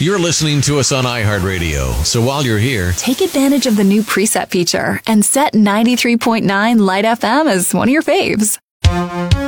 You're listening to us on iHeartRadio, so while you're here, take advantage of the new preset feature and set 93.9 Light FM as one of your faves.